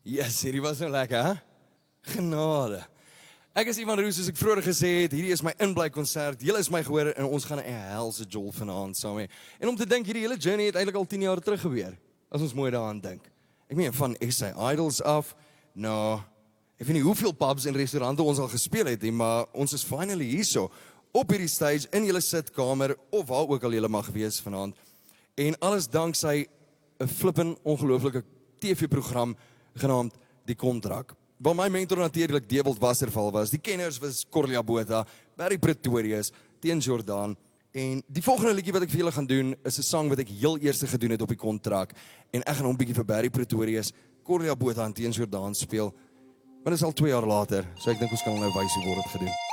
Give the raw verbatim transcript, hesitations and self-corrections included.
Yes, hierdie was nou lekker, hè? Genade. Ek is Ivan Roos, soos ek vroeër gesê het, hierdie is my inbly konsert, julle is my gehoor en ons gaan 'n helse jol vanaand saam hê. En om te dink, hierdie hele journey het eintlik al tien jaar terug gebeur, as ons mooi daaraan dink. Ek meen, van S A Idols af, nou, ek weet nie hoeveel pubs en restaurante ons al gespeel het, maar ons is finally hierso, op hierdie stage, in julle sitkamer, of waar ook al julle mag wees vanaand. En alles danksy 'n flippin ongelooflike T V-program genaamd Die Kontrak. Waar my mentor natuurlik Dewald Wasserval was. Die kenners was Corlia Botha, Barry Pretorius, Teun Jordaan. En die volgende liedjie wat ek vir julle gaan doen, is 'n sang wat ek heel eers gedoen het op die Kontrak. En ek gaan hom bietjie vir Barry Pretorius, Corlia Botha en Teun Jordaan speel. Maar dit is al twee jaar later, so ek dink ons kan hom nou wys hoe word dit gedoen.